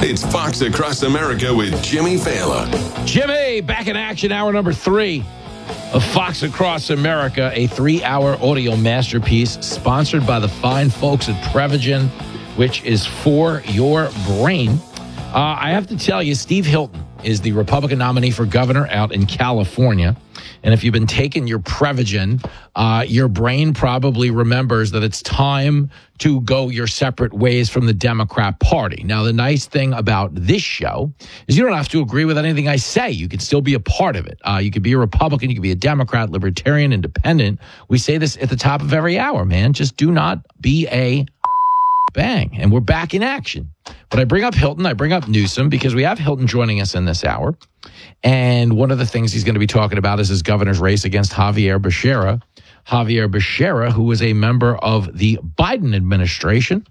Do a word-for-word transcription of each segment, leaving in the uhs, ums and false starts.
It's Fox Across America with Jimmy Fallon. Jimmy, back in action, hour number three of Fox Across America, a three-hour audio masterpiece sponsored by the fine folks at Prevagen, which is for your brain. Uh, I have to tell you, Steve Hilton is the Republican nominee for governor out in California. And if you've been taking your Prevagen, uh, your brain probably remembers that it's time to go your separate ways from the Democrat Party. Now, the nice thing about this show is you don't have to agree with anything I say. You can still be a part of it. Uh, you could be a Republican, you could be a Democrat, Libertarian, Independent. We say this at the top of every hour, man. Just do not be a bang. And we're back in action. But I bring up Hilton, I bring up Newsom, because we have Hilton joining us in this hour. And one of the things he's going to be talking about is his governor's race against Javier Becerra. Javier Becerra, who was a member of the Biden administration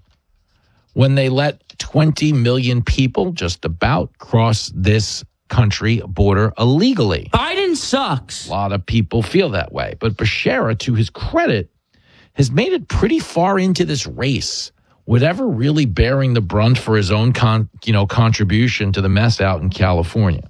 when they let twenty million people just about cross this country border illegally. Biden sucks. A lot of people feel that way. But Becerra, to his credit, has made it pretty far into this race, whatever really bearing the brunt for his own con, you know, contribution to the mess out in California.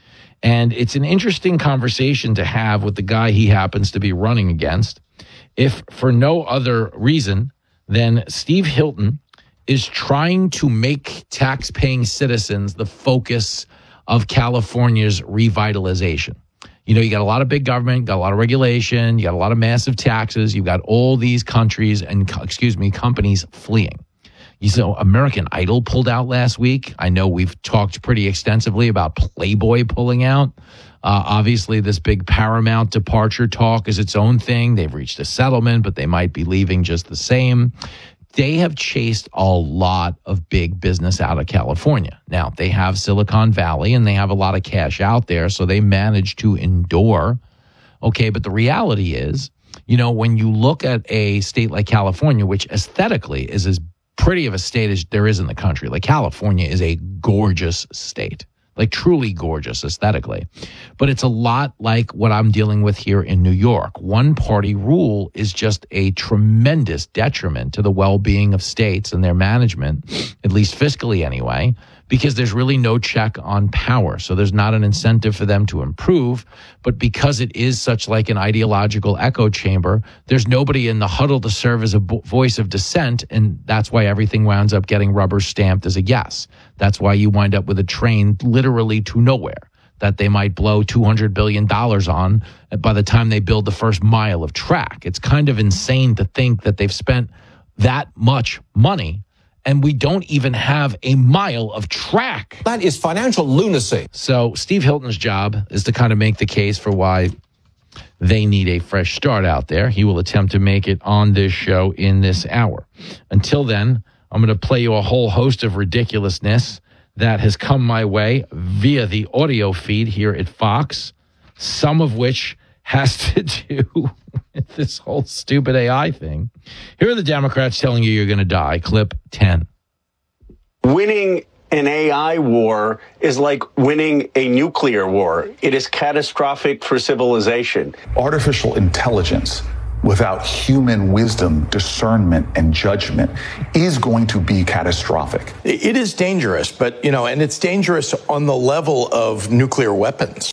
And it's an interesting conversation to have with the guy he happens to be running against, if for no other reason than Steve Hilton is trying to make tax-paying citizens the focus of California's revitalization. You know, you got a lot of big government, got a lot of regulation, you got a lot of massive taxes, you've got all these countries and, excuse me, companies fleeing. You saw American Idol pulled out last week. I know we've talked pretty extensively about Playboy pulling out. Uh, obviously, this big Paramount departure talk is its own thing. They've reached a settlement, but they might be leaving just the same. They have chased a lot of big business out of California. Now, they have Silicon Valley, and they have a lot of cash out there, so they managed to endure. Okay, but the reality is, you know, when you look at a state like California, which aesthetically is as pretty of a state as there is in the country. Like, California is a gorgeous state, like truly gorgeous aesthetically. But it's a lot like what I'm dealing with here in New York. One party rule is just a tremendous detriment to the well-being of states and their management, at least fiscally anyway, because there's really no check on power. So there's not an incentive for them to improve. But because it is such like an ideological echo chamber, there's nobody in the huddle to serve as a bo- voice of dissent. And that's why everything winds up getting rubber stamped as a yes. That's why you wind up with a train literally to nowhere that they might blow two hundred billion dollars on by the time they build the first mile of track. It's kind of insane to think that they've spent that much money and we don't even have a mile of track. That is financial lunacy. So Steve Hilton's job is to kind of make the case for why they need a fresh start out there. He will attempt to make it on this show in this hour. Until then, I'm going to play you a whole host of ridiculousness that has come my way via the audio feed here at Fox, some of which has to do with this whole stupid A I thing. Here are the Democrats telling you you're going to die. Clip ten. Winning an A I war is like winning a nuclear war. It is catastrophic for civilization. Artificial intelligence without human wisdom, discernment, and judgment is going to be catastrophic. It is dangerous, but, you know, and it's dangerous on the level of nuclear weapons.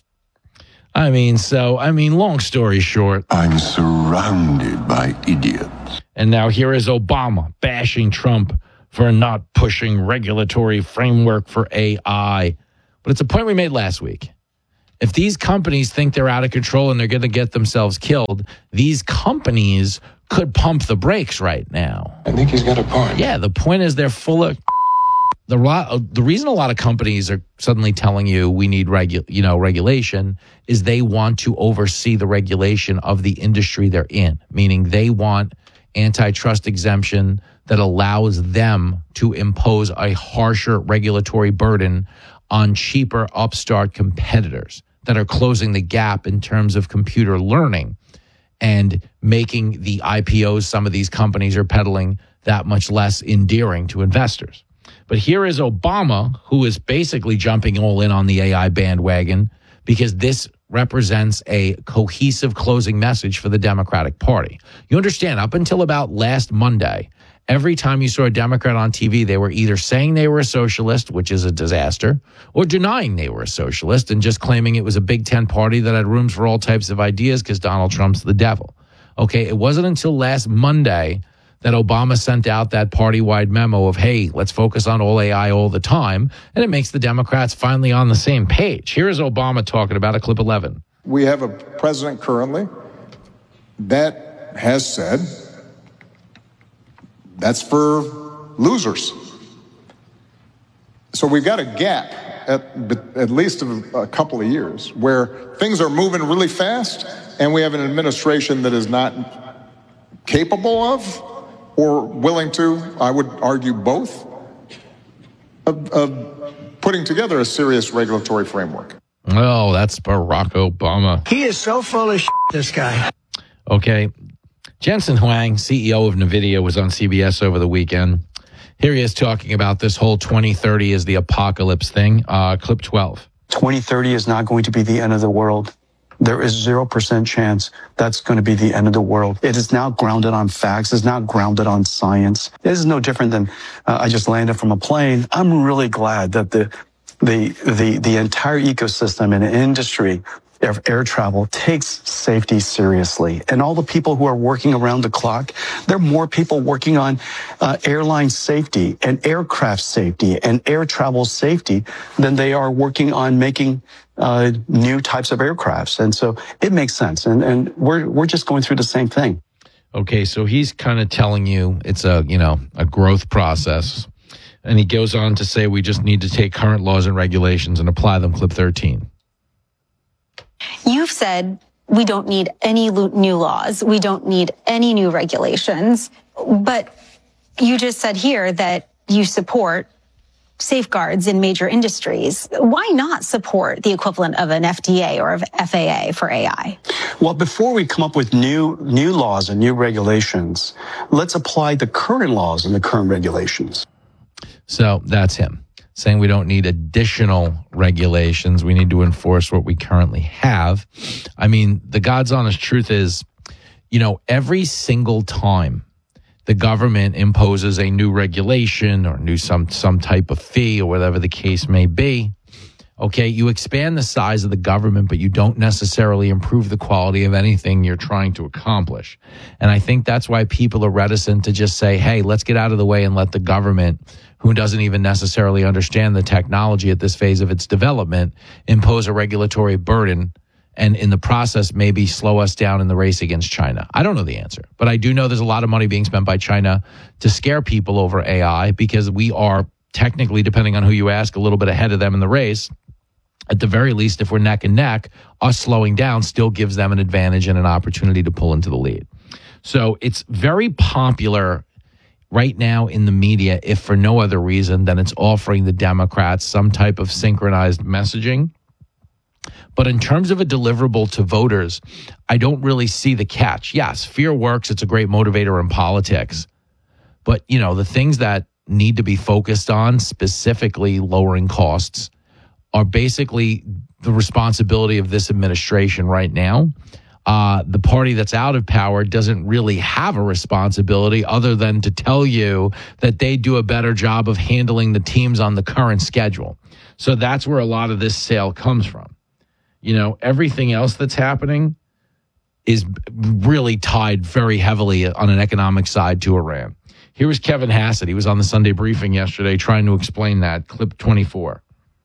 I mean, so, I mean, long story short, I'm surrounded by idiots. And now here is Obama bashing Trump for not pushing regulatory framework for A I. But it's a point we made last week. If these companies think they're out of control and they're going to get themselves killed, these companies could pump the brakes right now. I think he's got a point. Yeah, the point is they're full of... The, the reason a lot of companies are suddenly telling you we need regu- you know, regulation is they want to oversee the regulation of the industry they're in, meaning they want antitrust exemption that allows them to impose a harsher regulatory burden on cheaper upstart competitors that are closing the gap in terms of computer learning and making the I P Os some of these companies are peddling that much less endearing to investors. But here is Obama, who is basically jumping all in on the A I bandwagon because this represents a cohesive closing message for the Democratic Party. You understand, up until about last Monday, Every time you saw a Democrat on T V, they were either saying they were a socialist, which is a disaster, or denying they were a socialist and just claiming it was a Big Tent party that had rooms for all types of ideas because Donald Trump's the devil. Okay, it wasn't until last Monday that Obama sent out that party-wide memo of, hey, let's focus on all A I all the time, and it makes the Democrats finally on the same page. Here is Obama talking about it, clip eleven. We have a president currently that has said that's for losers. So we've got a gap at at least a couple of years where things are moving really fast and we have an administration that is not capable of or willing to, I would argue both, of, of putting together a serious regulatory framework. Oh, that's Barack Obama. He is so full of shit, this guy. Okay. Jensen Huang, C E O of NVIDIA, was on C B S over the weekend. Here he is talking about this whole twenty thirty is the apocalypse thing. Uh, clip twelve. twenty thirty is not going to be the end of the world. There is zero percent chance that's going to be the end of the world. It is now grounded on facts. It's now grounded on science. This is no different than uh, I just landed from a plane. I'm really glad that the the the the entire ecosystem and industry of air travel takes safety seriously. And all the people who are working around the clock, there are more people working on uh, airline safety and aircraft safety and air travel safety than they are working on making uh, new types of aircrafts. And so it makes sense. And, and we're, we're just going through the same thing. Okay, so he's kind of telling you it's a, you know, a growth process. And he goes on to say we just need to take current laws and regulations and apply them, clip thirteen. You've said we don't need any new laws. We don't need any new regulations. But you just said here that you support safeguards in major industries. Why not support the equivalent of an F D A or of F A A for A I? Well, before we come up with new new laws and new regulations, let's apply the current laws and the current regulations. So that's him saying we don't need additional regulations. We need to enforce what we currently have. I mean, the God's honest truth is, you know, every single time the government imposes a new regulation or new some some type of fee or whatever the case may be, okay, you expand the size of the government, but you don't necessarily improve the quality of anything you're trying to accomplish. And I think that's why people are reticent to just say, hey, let's get out of the way and let the government, who doesn't even necessarily understand the technology at this phase of its development, impose a regulatory burden and in the process maybe slow us down in the race against China. I don't know the answer, but I do know there's a lot of money being spent by China to scare people over A I because we are technically, depending on who you ask, a little bit ahead of them in the race. At the very least, if we're neck and neck, us slowing down still gives them an advantage and an opportunity to pull into the lead. So it's very popular right now in the media, if for no other reason than it's offering the Democrats some type of synchronized messaging. But in terms of a deliverable to voters, I don't really see the catch. Yes, fear works. It's a great motivator in politics. But, you know, the things that need to be focused on, specifically lowering costs, are basically the responsibility of this administration right now. Uh, the party that's out of power doesn't really have a responsibility other than to tell you that they do a better job of handling the teams on the current schedule. So that's where a lot of this sale comes from. You know, everything else that's happening is really tied very heavily on an economic side to Iran. Here was Kevin Hassett. He was on the Sunday briefing yesterday trying to explain that. Clip twenty-four.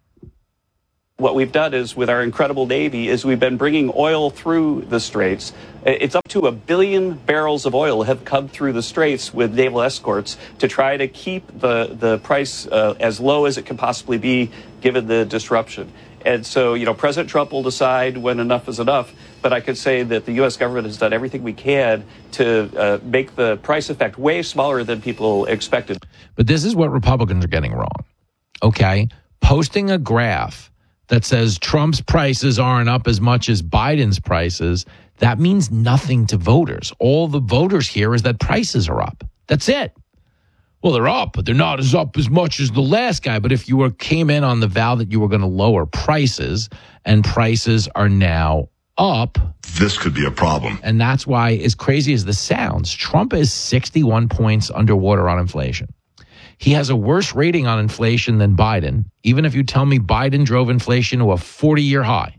What we've done is, with our incredible Navy, is we've been bringing oil through the Straits. It's up to a billion barrels of oil have come through the Straits with naval escorts to try to keep the, the price uh, as low as it can possibly be given the disruption. And so, you know, President Trump will decide when enough is enough. But I could say that the U S government has done everything we can to uh, make the price effect way smaller than people expected. But this is what Republicans are getting wrong. Okay, posting a graph that says Trump's prices aren't up as much as Biden's prices, that means nothing to voters. All the voters hear is that prices are up. That's it. Well, they're up, but they're not as up as much as the last guy. But if you were came in on the vow that you were going to lower prices, and prices are now up. This could be a problem. And that's why, as crazy as this sounds, Trump is sixty-one points underwater on inflation. He has a worse rating on inflation than Biden, even if you tell me Biden drove inflation to a forty-year high.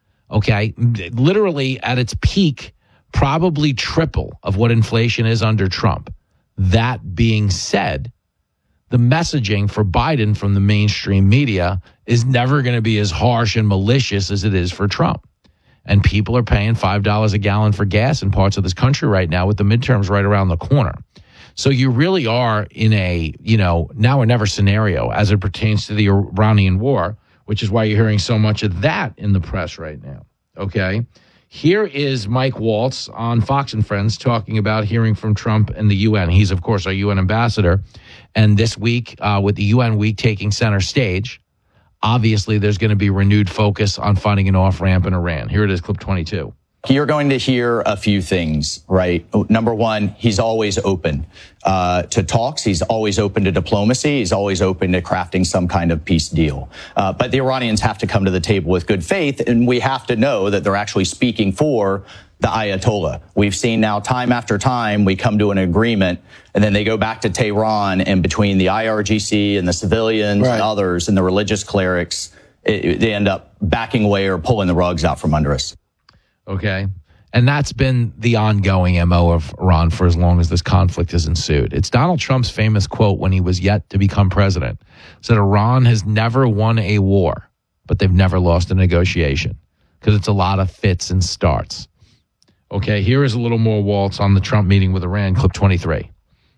Okay? Literally at its peak, probably triple of what inflation is under Trump. That being said, the messaging for Biden from the mainstream media is never going to be as harsh and malicious as it is for Trump. And people are paying five dollars a gallon for gas in parts of this country right now with the midterms right around the corner. So you really are in a, you know, now or never scenario as it pertains to the Iranian war, which is why you're hearing so much of that in the press right now. Okay. Here is Mike Waltz on Fox and Friends talking about hearing from Trump and the U N. He's, of course, our U N ambassador. And this week, uh, with the U N week taking center stage, obviously there's going to be renewed focus on finding an off-ramp in Iran. Here it is, clip twenty-two. You're going to hear a few things, right? Number one, he's always open uh, to talks. He's always open to diplomacy. He's always open to crafting some kind of peace deal. Uh, but the Iranians have to come to the table with good faith, and we have to know that they're actually speaking for the Ayatollah. We've seen now time after time we come to an agreement, and then they go back to Tehran, and between the I R G C and the civilians right. and others and the religious clerics, it, they end up backing away or pulling the rugs out from under us. Okay. And that's been the ongoing M O of Iran for as long as this conflict has ensued. It's Donald Trump's famous quote when he was yet to become president. Said Iran has never won a war, but they've never lost a negotiation because it's a lot of fits and starts. Okay, here is a little more Waltz on the Trump meeting with Iran, clip twenty-three.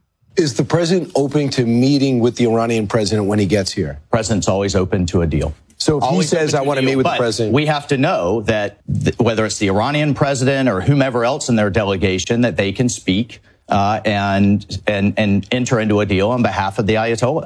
Is the president open to meeting with the Iranian president when he gets here? President's always open to a deal. So if Always he says, I want to meet with but the president. We have to know that th- whether it's the Iranian president or whomever else in their delegation, that they can speak uh, and, and, and enter into a deal on behalf of the Ayatollah.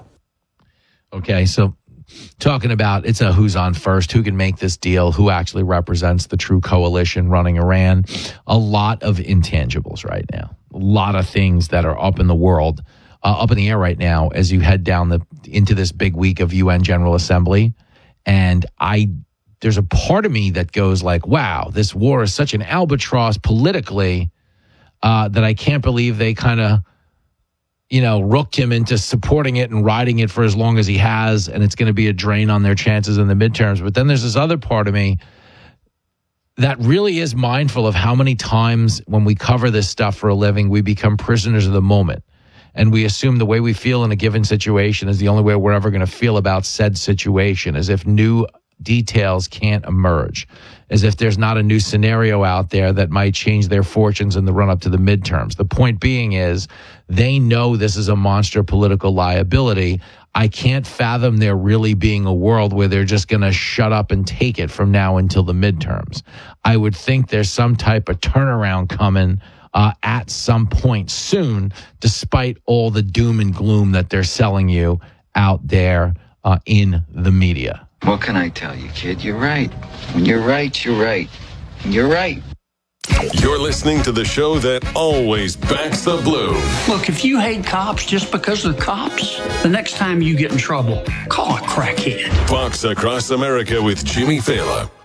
Okay, so talking about it's a who's on first, who can make this deal, who actually represents the true coalition running Iran. A lot of intangibles right now. A lot of things that are up in the world, uh, up in the air right now as you head down the into this big week of U N General Assembly. And I, there's a part of me that goes like, wow, this war is such an albatross politically uh, that I can't believe they kind of, you know, rooked him into supporting it and riding it for as long as he has. And it's going to be a drain on their chances in the midterms. But then there's this other part of me that really is mindful of how many times when we cover this stuff for a living, we become prisoners of the moment. And we assume the way we feel in a given situation is the only way we're ever going to feel about said situation, as if new details can't emerge, as if there's not a new scenario out there that might change their fortunes in the run-up to the midterms. The point being is they know this is a monster political liability. I can't fathom there really being a world where they're just going to shut up and take it from now until the midterms. I would think there's some type of turnaround coming Uh, at some point soon, despite all the doom and gloom that they're selling you out there uh, in the media. What can I tell you, kid? You're right. When you're right, you're right. And you're right. You're listening to the show that always backs the blue. Look, if you hate cops just because they're cops, the next time you get in trouble, call a crackhead. Fox Across America with Jimmy Fallon.